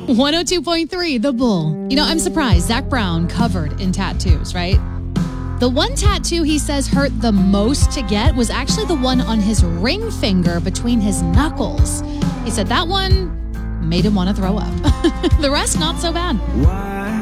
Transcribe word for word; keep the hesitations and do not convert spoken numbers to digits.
one oh two point three, The Bull. You know, I'm surprised. Zac Brown covered in tattoos, right? The one tattoo he says hurt the most to get was actually the one on his ring finger between his knuckles. He said that one made him want to throw up. The rest, not so bad. Why?